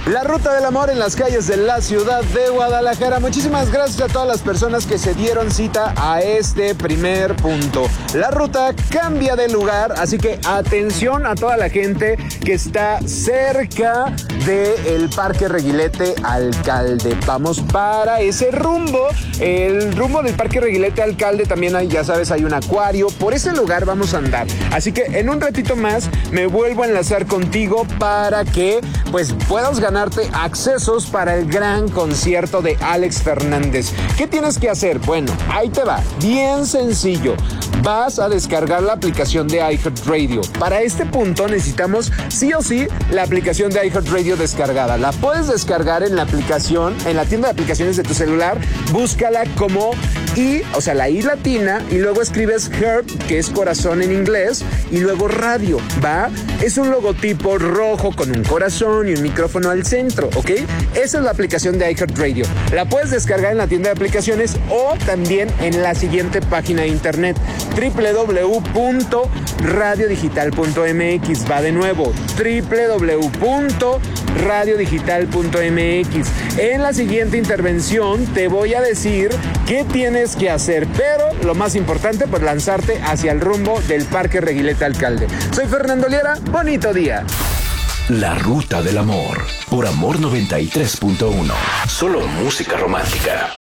La ruta del amor en las calles de la ciudad de Guadalajara. Muchísimas gracias a todas las personas que se dieron cita a este primer punto. La ruta cambia de lugar, así que atención a toda la gente que está cerca del Parque Reguilete Alcalde. Vamos para ese rumbo, el rumbo del Parque Reguilete Alcalde. También hay, ya sabes, hay un acuario. Por ese lugar vamos a andar. Así que en un ratito más me vuelvo a enlazar contigo para que pues puedas ganarte accesos para el gran concierto de Alex Fernández. ¿Qué tienes que hacer? Bueno, ahí te va, bien sencillo. Vas a descargar la aplicación de iHeartRadio. Para este punto necesitamos sí o sí la aplicación de iHeartRadio descargada. La puedes descargar en la aplicación, en la tienda de aplicaciones de tu celular. Búscala como I, o sea, la I latina, y luego escribes Heart, que es corazón en inglés, y luego radio, ¿va? Es un logotipo rojo con un corazón y un micrófono al centro, ¿ok? Esa es la aplicación de iHeartRadio. La puedes descargar en la tienda de aplicaciones o también en la siguiente página de internet, www.radiodigital.mx. Va de nuevo, www.radiodigital.mx. En la siguiente intervención te voy a decir qué tienes que hacer, pero lo más importante, pues lanzarte hacia el rumbo del Parque Reguilete Alcalde. Soy Fernando Liera, bonito día. La Ruta del Amor, por Amor 93.1. Solo música romántica.